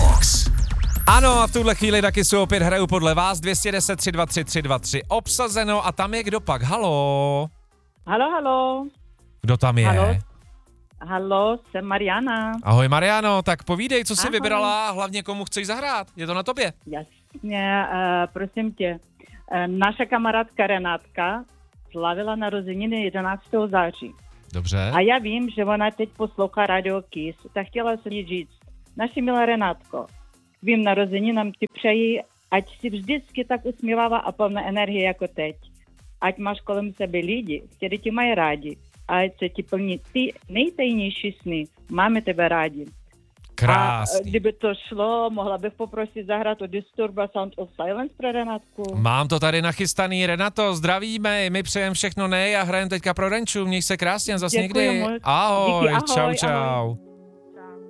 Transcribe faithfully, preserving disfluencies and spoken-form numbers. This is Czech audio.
Box. Ano, a v tuhle chvíli taky jsou opět hraju podle vás dvě jedna nula tři dva tři tři dva tři obsazeno a tam je kdo pak? Halo? Halo, halo. Kdo tam je? Halo. Halo, jsem Mariana. Ahoj Mariano, tak povídej, co jsi Ahoj. vybrala a hlavně komu chceš zahrát? Je to na tobě? Jasně, uh, prosím tě. Uh, naša kamarádka Renátka slavila narozeniny jedenáctého září. Dobře. A já vím, že ona teď poslouchá Radio Kiss. Tak chtěla se jí říct, naši milá Renátko, k tvým narozeninám ti přeji, ať si vždycky tak usmívává a plná energie jako teď. Ať máš kolem sebe lidi, kteří tě mají rádi. A ať se ti plní ty nejtajnější sny. Máme tebe rádi. Krásný. A kdyby to šlo, mohla bych poprosit zahrát o Disturba Sound of Silence pro Renátku. Mám to tady nachystaný, Renato, zdravíme, my přejeme všechno nej a hrajeme teďka pro Renču, měj se krásně, zas Děkuji někdy. moc. Ahoj, Díky, ahoj, čau, čau. ahoj.